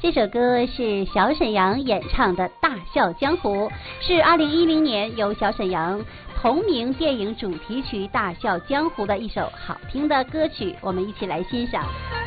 这首歌是小沈阳演唱的《大笑江湖》，是2010年由小沈阳同名电影主题曲《大笑江湖》的一首好听的歌曲，我们一起来欣赏。